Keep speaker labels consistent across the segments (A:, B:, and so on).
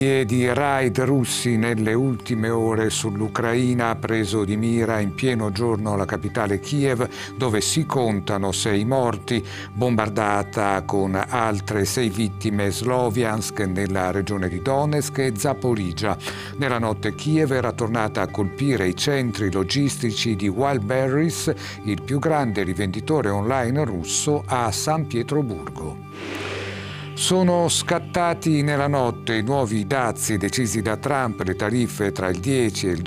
A: Di raid russi nelle ultime ore sull'Ucraina ha preso di mira in pieno giorno la capitale Kiev, dove si contano 6 morti, bombardata con altre 6 vittime Sloviansk nella regione di Donetsk e Zaporizhzhia. Nella notte Kiev era tornata a colpire i centri logistici di Wildberries, il più grande rivenditore online russo a San Pietroburgo. Sono scattati nella notte i nuovi dazi decisi da Trump. Le tariffe tra il 10 e il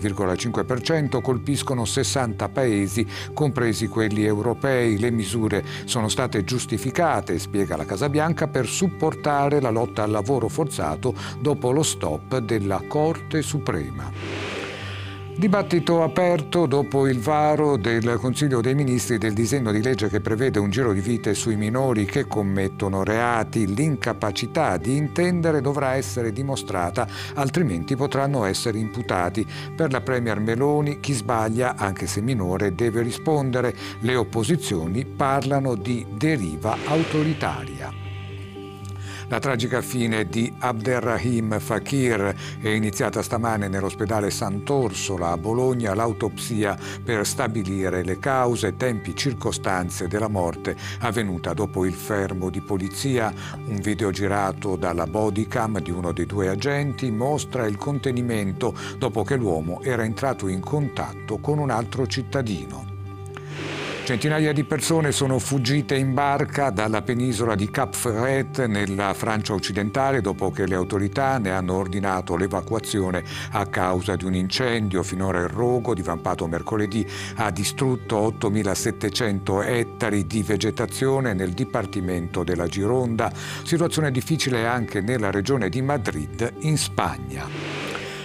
A: 12,5% colpiscono 60 paesi, compresi quelli europei. Le misure sono state giustificate, spiega la Casa Bianca, per supportare la lotta al lavoro forzato dopo lo stop della Corte Suprema. Dibattito aperto dopo il varo del Consiglio dei Ministri del disegno di legge che prevede un giro di vite sui minori che commettono reati. L'incapacità di intendere dovrà essere dimostrata, altrimenti potranno essere imputati. Per la Premier Meloni, chi sbaglia, anche se minore, deve rispondere. Le opposizioni parlano di deriva autoritaria. La tragica fine di Abderrahim Fakir è iniziata stamane nell'ospedale Sant'Orsola a Bologna l'autopsia per stabilire le cause, tempi e circostanze della morte avvenuta dopo il fermo di polizia. Un video girato dalla bodycam di uno dei 2 agenti mostra il contenimento dopo che l'uomo era entrato in contatto con un altro cittadino. Centinaia di persone sono fuggite in barca dalla penisola di Cap Ferret nella Francia occidentale dopo che le autorità ne hanno ordinato l'evacuazione a causa di un incendio. Finora il rogo, divampato mercoledì, ha distrutto 8.700 ettari di vegetazione nel dipartimento della Gironda. Situazione difficile anche nella regione di Madrid, in Spagna.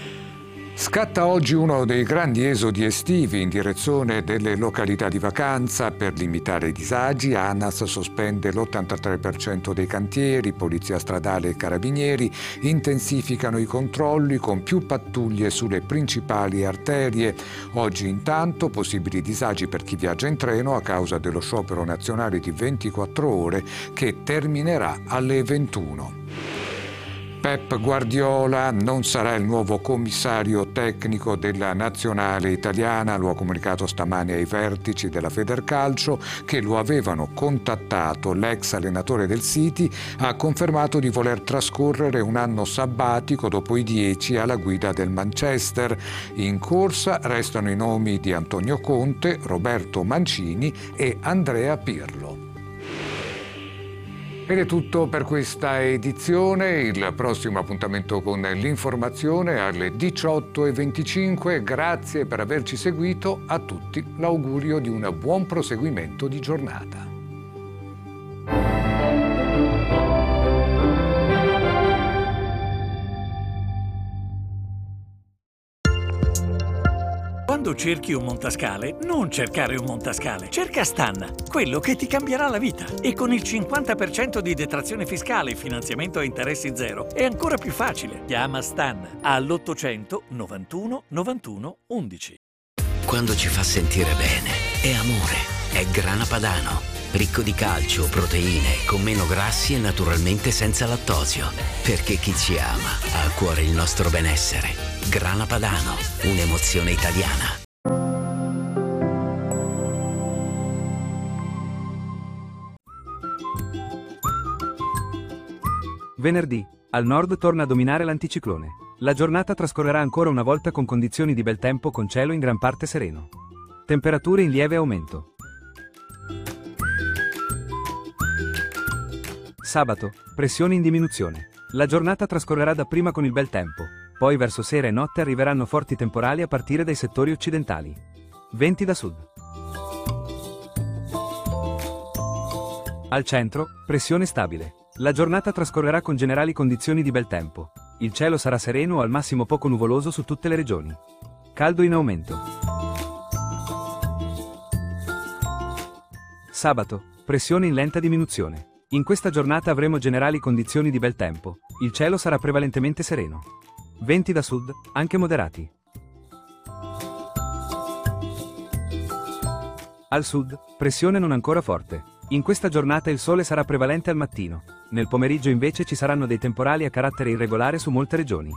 A: Scatta oggi uno dei grandi esodi estivi in direzione delle località di vacanza. Per limitare i disagi, ANAS sospende l'83% dei cantieri, Polizia Stradale e Carabinieri intensificano i controlli con più pattuglie sulle principali arterie. Oggi intanto possibili disagi per chi viaggia in treno a causa dello sciopero nazionale di 24 ore che terminerà alle 21. Pep Guardiola non sarà il nuovo commissario tecnico della nazionale italiana, lo ha comunicato stamane ai vertici della Federcalcio che lo avevano contattato. L'ex allenatore del City ha confermato di voler trascorrere un anno sabbatico dopo i 10 alla guida del Manchester. In corsa restano i nomi di Antonio Conte, Roberto Mancini e Andrea Pirlo. Ed è tutto per questa edizione. Il prossimo appuntamento con l'informazione alle 18:25. Grazie per averci seguito. A tutti l'augurio di un buon proseguimento di giornata.
B: Quando cerchi un montascale, non cercare un montascale, cerca Stan, quello che ti cambierà la vita. E con il 50% di detrazione fiscale e finanziamento a interessi zero è ancora più facile. Chiama Stan all'800 91 91 11.
C: Quando ci fa sentire bene, è amore, è Grana Padano. Ricco di calcio, proteine, con meno grassi e naturalmente senza lattosio. Perché chi ci ama ha a cuore il nostro benessere. Grana Padano, un'emozione italiana.
D: Venerdì, al nord torna a dominare l'anticiclone. La giornata trascorrerà ancora una volta con condizioni di bel tempo con cielo in gran parte sereno. Temperature in lieve aumento. Sabato, pressioni in diminuzione. La giornata trascorrerà dapprima con il bel tempo, poi verso sera e notte arriveranno forti temporali a partire dai settori occidentali. Venti da sud. Al centro, pressione stabile. La giornata trascorrerà con generali condizioni di bel tempo. Il cielo sarà sereno o al massimo poco nuvoloso su tutte le regioni. Caldo in aumento. Sabato, pressione in lenta diminuzione. In questa giornata avremo generali condizioni di bel tempo. Il cielo sarà prevalentemente sereno. Venti da sud, anche moderati. Al sud, pressione non ancora forte. In questa giornata il sole sarà prevalente al mattino. Nel pomeriggio invece ci saranno dei temporali a carattere irregolare su molte regioni.